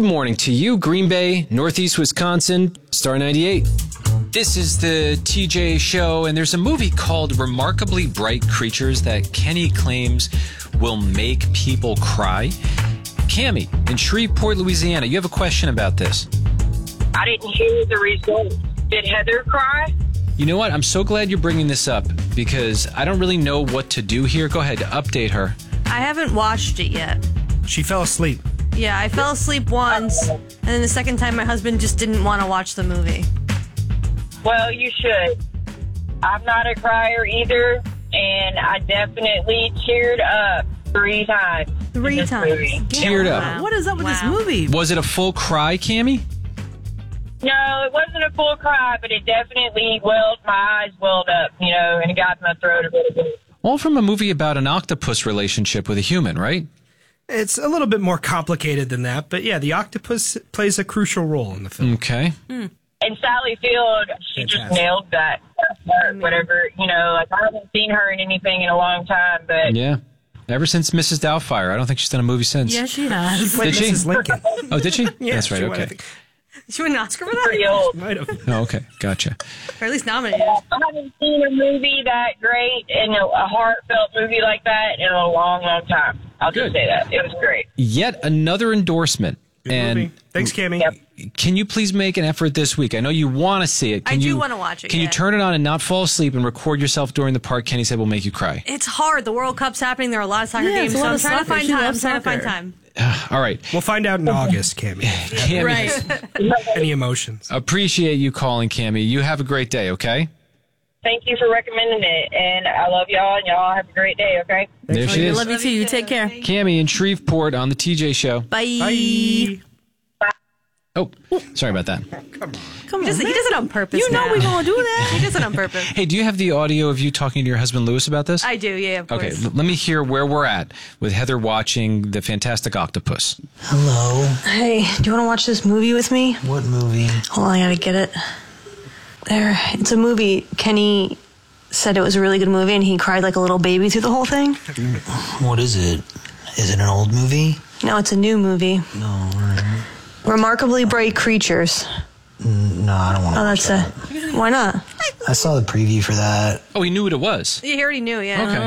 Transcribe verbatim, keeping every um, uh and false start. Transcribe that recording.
Good morning to you, Green Bay, Northeast Wisconsin, Star ninety-eight. This is the T J Show, and there's a movie called Remarkably Bright Creatures that Kenny claims will make people cry. Cammie, in Shreveport, Louisiana, you have a question about this. I didn't hear the results. Did Heather cry? You know what? I'm so glad you're bringing this up because I don't really know what to do here. Go ahead, update her. I haven't watched it yet. She fell asleep. Yeah, I fell asleep once, and then the second time my husband just didn't want to watch the movie. Well, you should. I'm not a crier either, and I definitely cheered up three times. Three in this times. movie. Teared up. Wow. What is up with Wow. this movie? Was it a full cry, Cammie? No, it wasn't a full cry, but it definitely welled, my eyes welled up, you know, and it got in my throat a little bit. All from a movie about an octopus relationship with a human, right? It's a little bit more complicated than that, but yeah, the octopus plays a crucial role in the film. Okay. And Sally Field, she just Fantastic. nailed that. Or whatever, you know, like I haven't seen her in anything in a long time, but Yeah. Ever since Missus Doubtfire. I don't think she's done a movie since. Yeah, she has. Played Did she? Missus Lincoln. Oh, did she? Yeah, That's right. she won, I Okay. think. Did she win an Oscar for that? pretty old. Might have. Oh, okay. Gotcha. Or at least nominated. I haven't seen a movie that great and a, a heartfelt movie like that in a long, long time. I'll Good. just say that. It was great. Yet another endorsement. Good and movie. Thanks, Cammie. Yep. can you please make an effort this week? I know you want to see it. Can I do you, wanna watch it, Can you yeah. turn it on and not fall asleep and record yourself during the part Kenny said will make you cry? It's hard. The World Cup's happening. There are a lot of soccer Yeah, games, it's a so lot I'm of trying to soccer. find She time. I'm loves trying to find soccer. time. All right. We'll find out in August, Cammie. Cammie, Right. Any emotions? appreciate you calling, Cammie. You have a great day, okay? Thank you for recommending it, and I love y'all, and y'all have a great day, okay? There she I is. love you too. You take care. Cammie in Shreveport on the T J Show. Bye. Bye. Oh, sorry about that. Come He does, it, he does it on purpose. You know now. we're going to do that. He does it on purpose. Hey, do you have the audio of you talking to your husband, Lewis, about this? I do, yeah, of course. Okay, l- let me hear where we're at with Heather watching The Fantastic Octopus. Hello. Hey, do you want to watch this movie with me? What movie? Hold on, I gotta get it. There. It's a movie. Kenny said it was a really good movie, and he cried like a little baby through the whole thing. What is it? Is it an old movie? No, it's a new movie. No. alright. Remarkably Bright Creatures. Mm, No, I don't want to Oh, watch that's that. it. Why not? I saw the preview for that. Oh, he knew what it was. He already knew, yeah. Okay.